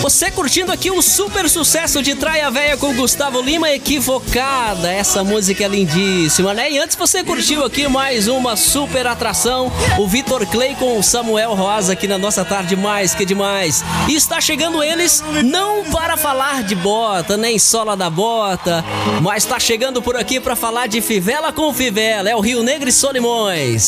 Você curtindo aqui o super sucesso de Traia Véia com Gustavo Lima, Equivocada. Essa música é lindíssima, né? E antes você curtiu aqui mais uma super atração, o Vitor Clay com o Samuel Rosa aqui na nossa tarde mais que demais. E está chegando eles não para falar de bota, nem sola da bota, mas está chegando por aqui para falar de fivela com fivela. É o Rio Negro e Solimões.